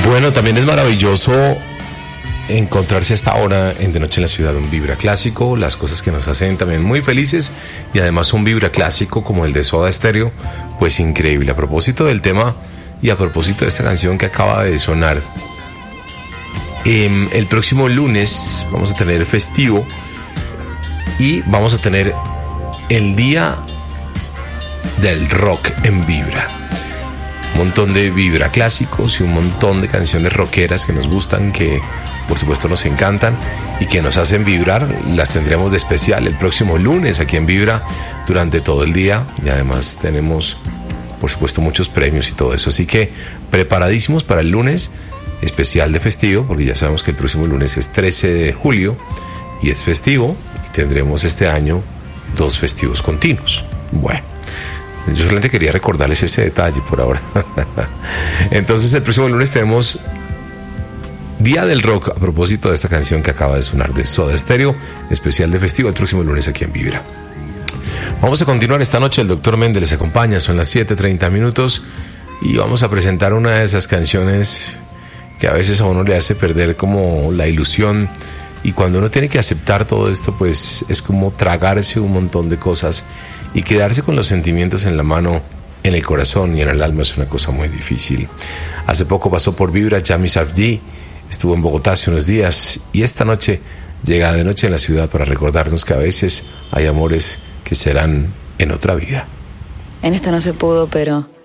Bueno, también es maravilloso encontrarse a esta hora en De Noche en la Ciudad un Vibra Clásico, las cosas que nos hacen también muy felices, y además un Vibra Clásico como el de Soda Stereo, pues increíble. A propósito del tema y a propósito de esta canción que acaba de sonar, el próximo lunes vamos a tener festivo y vamos a tener el Día del Rock en Vibra. Un montón de Vibra clásicos y un montón de canciones rockeras que nos gustan, que por supuesto nos encantan y que nos hacen vibrar. Las tendremos de especial el próximo lunes aquí en Vibra durante todo el día, y además tenemos por supuesto muchos premios y todo eso, así que preparadísimos para el lunes especial de festivo, porque ya sabemos que el próximo lunes es 13 de julio y es festivo, y tendremos este año 2 festivos continuos. Bueno, yo solamente quería recordarles ese detalle por ahora. Entonces el próximo lunes tenemos Día del Rock, a propósito de esta canción que acaba de sonar de Soda Stereo, especial de festivo el próximo lunes aquí en Vibra. Vamos a continuar esta noche, el Dr. Méndez les acompaña, son las 7:30 minutos, y vamos a presentar una de esas canciones que a veces a uno le hace perder como la ilusión, y cuando uno tiene que aceptar todo esto, pues es como tragarse un montón de cosas y quedarse con los sentimientos en la mano, en el corazón y en el alma es una cosa muy difícil. Hace poco pasó por Vibra Yami Safdie, estuvo en Bogotá hace unos días, y esta noche llega De Noche en la Ciudad para recordarnos que a veces hay amores que serán en otra vida. En esta no se pudo, pero